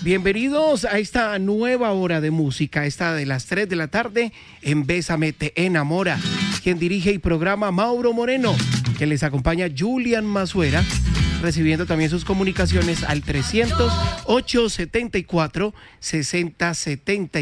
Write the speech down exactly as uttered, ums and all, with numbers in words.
Bienvenidos a esta nueva hora de música, esta de las tres de la tarde en Bésame Te Enamora. Quien dirige y programa Mauro Moreno, que les acompaña Julian Mazuera, recibiendo también sus comunicaciones al trescientos, ochocientos setenta y cuatro, sesenta setenta.